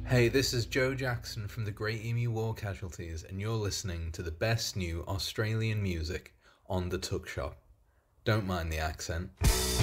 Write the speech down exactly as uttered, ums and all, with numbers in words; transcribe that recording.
Hey, this is Joe Jackson from the Great Emu War Casualties, and you're listening to the best new Australian music on the Tuck Shop. Don't mind the accent.